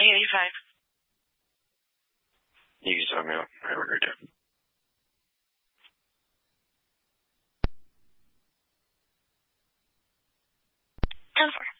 2085. You can tell me. I ordered it. 10-4.